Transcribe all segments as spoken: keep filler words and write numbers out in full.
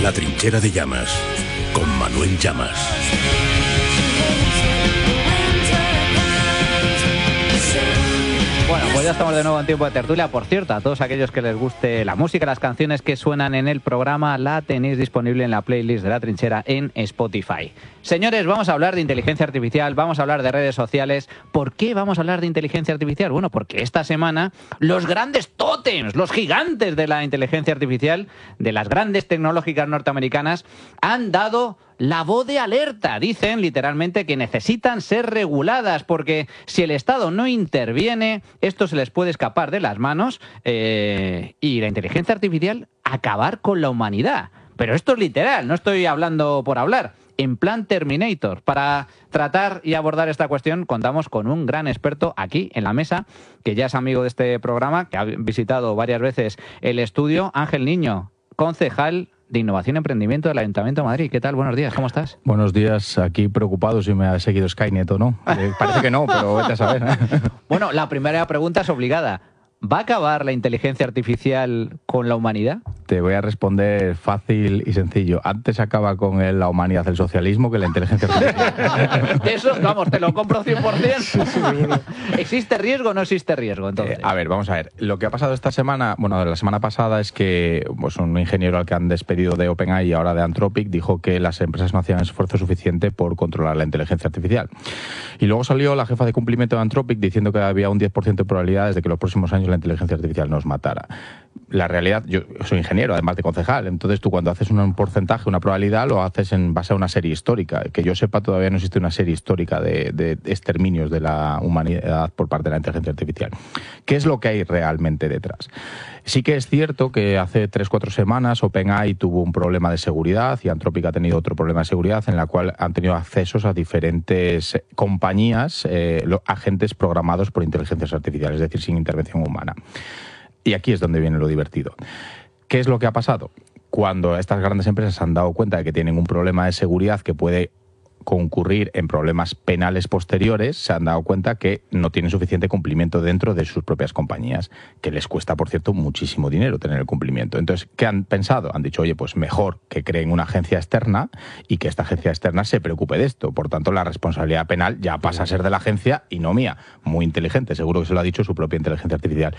La trinchera de Llamas, con Manuel Llamas. Bueno, pues ya estamos de nuevo en tiempo de tertulia. Por cierto, a todos aquellos que les guste la música, las canciones que suenan en el programa, la tenéis disponible en la playlist de La Trinchera en Spotify. Señores, vamos a hablar de inteligencia artificial, vamos a hablar de redes sociales. ¿Por qué vamos a hablar de inteligencia artificial? Bueno, porque esta semana los grandes tótems, los gigantes de la inteligencia artificial, de las grandes tecnológicas norteamericanas, han dado la voz de alerta. Dicen literalmente que necesitan ser reguladas porque si el Estado no interviene, esto se les puede escapar de las manos eh, y la inteligencia artificial acabar con la humanidad. Pero esto es literal, no estoy hablando por hablar. En plan Terminator. Para tratar y abordar esta cuestión contamos con un gran experto aquí en la mesa, que ya es amigo de este programa, que ha visitado varias veces el estudio. Ángel Niño, concejal de Innovación y Emprendimiento del Ayuntamiento de Madrid. ¿Qué tal? Buenos días, ¿cómo estás? Buenos días, aquí preocupado si me ha seguido Skynet o no. Eh, parece que no, pero vete a saber. Bueno, la primera pregunta es obligada. ¿Va a acabar la inteligencia artificial con la humanidad? Te voy a responder fácil y sencillo. Antes acaba con él la humanidad, el socialismo, que la inteligencia artificial. Eso, vamos, te lo compro cien por cien. ¿Existe riesgo o no existe riesgo, entonces? Eh, a ver, vamos a ver. Lo que ha pasado esta semana, bueno, la semana pasada, es que pues, un ingeniero al que han despedido de OpenAI y ahora de Anthropic dijo que las empresas no hacían esfuerzo suficiente por controlar la inteligencia artificial. Y luego salió la jefa de cumplimiento de Anthropic diciendo que había un diez por ciento de probabilidades de que los próximos años la inteligencia artificial nos matara. La realidad, yo soy ingeniero, además de concejal, entonces tú cuando haces un porcentaje, una probabilidad, lo haces en base a una serie histórica. Que yo sepa, todavía no existe una serie histórica de, de exterminios de la humanidad por parte de la inteligencia artificial. ¿Qué es lo que hay realmente detrás? Sí que es cierto que hace tres o cuatro semanas OpenAI tuvo un problema de seguridad y Anthropic ha tenido otro problema de seguridad en la cual han tenido accesos a diferentes compañías, eh, agentes programados por inteligencias artificiales, es decir, sin intervención humana. Y aquí es donde viene lo divertido. ¿Qué es lo que ha pasado? Cuando estas grandes empresas se han dado cuenta de que tienen un problema de seguridad que puede concurrir en problemas penales posteriores, se han dado cuenta que no tienen suficiente cumplimiento dentro de sus propias compañías, que les cuesta, por cierto, muchísimo dinero tener el cumplimiento. Entonces, ¿qué han pensado? Han dicho, oye, pues mejor que creen una agencia externa y que esta agencia externa se preocupe de esto. Por tanto, la responsabilidad penal ya pasa a ser de la agencia y no mía. Muy inteligente, seguro que se lo ha dicho su propia inteligencia artificial.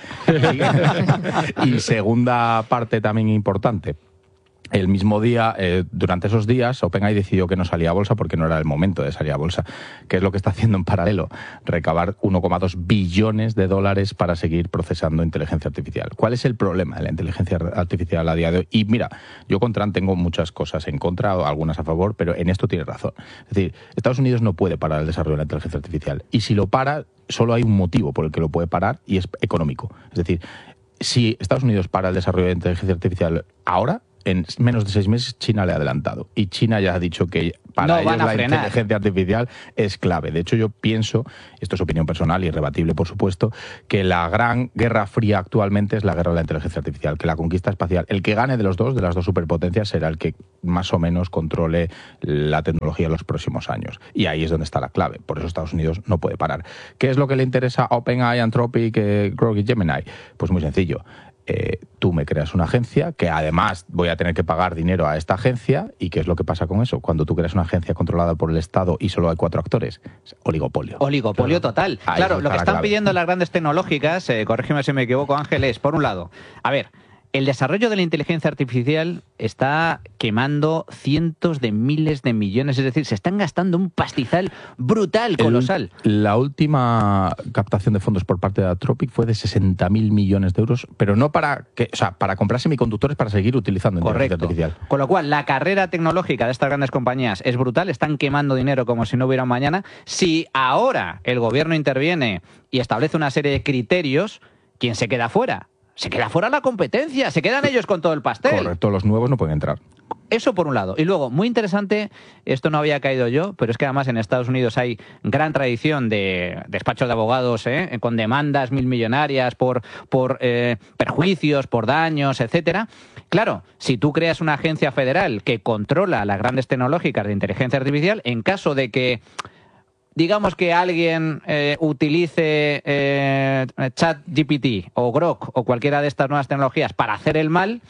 Y segunda parte también importante. El mismo día, eh, durante esos días, OpenAI decidió que no salía a bolsa porque no era el momento de salir a bolsa. ¿Qué es lo que está haciendo en paralelo? Recabar uno coma dos billones de dólares para seguir procesando inteligencia artificial. ¿Cuál es el problema de la inteligencia artificial a día de hoy? Y mira, yo con Trump tengo muchas cosas en contra, o algunas a favor, pero en esto tiene razón. Es decir, Estados Unidos no puede parar el desarrollo de la inteligencia artificial. Y si lo para, solo hay un motivo por el que lo puede parar y es económico. Es decir, si Estados Unidos para el desarrollo de inteligencia artificial ahora, en menos de seis meses China le ha adelantado. Y China ya ha dicho que para no ellos la frenar. inteligencia artificial es clave. De hecho, yo pienso, esto es opinión personal, irrebatible por supuesto, que la gran guerra fría actualmente es la guerra de la inteligencia artificial, que la conquista espacial, el que gane de los dos, de las dos superpotencias, será el que más o menos controle la tecnología en los próximos años. Y ahí es donde está la clave. Por eso Estados Unidos no puede parar. ¿Qué es lo que le interesa a OpenAI, Anthropic, eh, Grok y Gemini? Pues muy sencillo. Eh, tú me creas una agencia que además voy a tener que pagar dinero a esta agencia. ¿Y qué es lo que pasa con eso? Cuando tú creas una agencia controlada por el Estado y solo hay cuatro actores, oligopolio. Oligopolio claro. total. Ahí Claro, lo que están clave. pidiendo las grandes tecnológicas, eh, corrígeme si me equivoco, Ángel, es, por un lado, a ver, el desarrollo de la inteligencia artificial está quemando cientos de miles de millones, es decir, se están gastando un pastizal brutal, colosal. El, la última captación de fondos por parte de Anthropic fue de sesenta mil millones de euros, pero no para que, o sea, para comprar semiconductores para seguir utilizando inteligencia artificial. Con lo cual, la carrera tecnológica de estas grandes compañías es brutal, están quemando dinero como si no hubiera un mañana. Si ahora el gobierno interviene y establece una serie de criterios, ¿quién se queda fuera? Se queda fuera la competencia, se quedan ellos con todo el pastel. Correcto, los nuevos no pueden entrar. Eso por un lado. Y luego, muy interesante, esto no había caído yo, pero es que además en Estados Unidos hay gran tradición de despachos de abogados, ¿eh? con demandas mil millonarias por, por eh, perjuicios, por daños, etcétera. Claro, si tú creas una agencia federal que controla las grandes tecnológicas de inteligencia artificial, en caso de que digamos que alguien eh, utilice eh, ChatGPT o Grok o cualquiera de estas nuevas tecnologías para hacer el mal,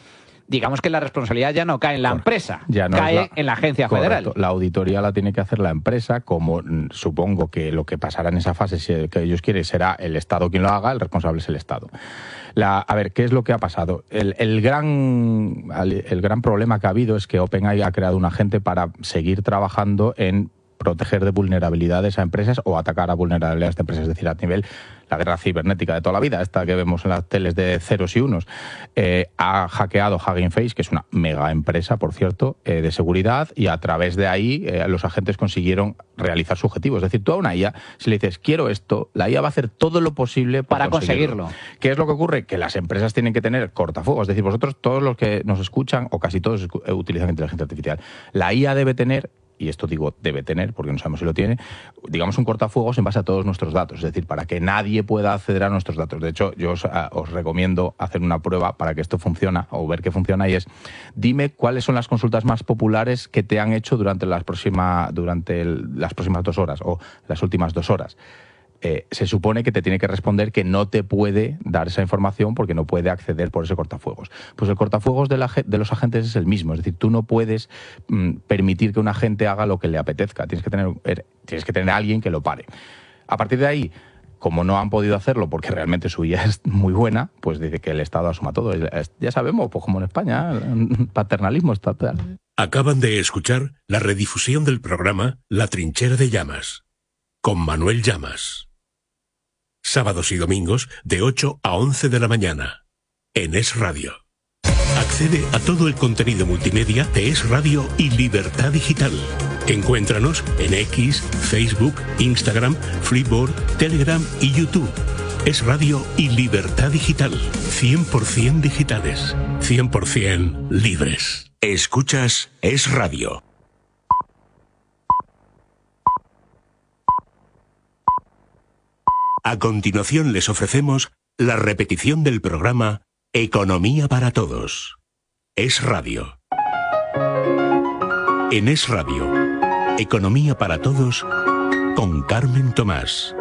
digamos que la responsabilidad ya no cae en la Correcto. empresa, Ya no cae es la, en la agencia correcto. federal. La auditoría la tiene que hacer la empresa, como supongo que lo que pasará en esa fase, si que ellos quieren, será el Estado quien lo haga, el responsable es el Estado. La, a ver, ¿qué es lo que ha pasado? El, el, gran, el gran problema que ha habido es que OpenAI ha creado un agente para seguir trabajando en proteger de vulnerabilidades a empresas o atacar a vulnerabilidades de empresas, es decir, a nivel la guerra cibernética de toda la vida, esta que vemos en las teles de ceros y unos. Eh, ha hackeado Hugging Face, que es una mega empresa, por cierto, eh, de seguridad, y a través de ahí eh, los agentes consiguieron realizar su objetivo. Es decir, tú a una I A, si le dices, quiero esto, la I A va a hacer todo lo posible para conseguirlo. conseguirlo. ¿Qué es lo que ocurre? Que las empresas tienen que tener cortafuegos. Es decir, vosotros, todos los que nos escuchan, o casi todos, utilizan inteligencia artificial. La I A debe tener, y esto digo debe tener, porque no sabemos si lo tiene, digamos un cortafuegos en base a todos nuestros datos, es decir, para que nadie pueda acceder a nuestros datos. De hecho, yo os, a, os recomiendo hacer una prueba para que esto funcione, o ver que funciona, y es, dime cuáles son las consultas más populares que te han hecho durante las, próxima, durante el, las próximas dos horas, o las últimas dos horas. Eh, se supone que te tiene que responder que no te puede dar esa información porque no puede acceder por ese cortafuegos. Pues el cortafuegos de, la, de los agentes es el mismo, es decir, tú no puedes mm, permitir que un agente haga lo que le apetezca, tienes que tener, tienes que tener a alguien que lo pare. A partir de ahí, como no han podido hacerlo porque realmente su I A es muy buena, pues dice que el Estado asuma todo. Ya sabemos, pues como en España, paternalismo estatal. Acaban de escuchar la redifusión del programa La Trinchera de Llamas, con Manuel Llamas. Sábados y domingos de ocho a once de la mañana, en Es Radio. Accede a todo el contenido multimedia de Es Radio y Libertad Digital. Encuéntranos en X, Facebook, Instagram, Flipboard, Telegram y YouTube. Es Radio y Libertad Digital. cien por ciento digitales, cien por ciento libres. Escuchas Es Radio. A continuación les ofrecemos la repetición del programa Economía para Todos. Es Radio. En Es Radio, Economía para Todos con Carmen Tomás.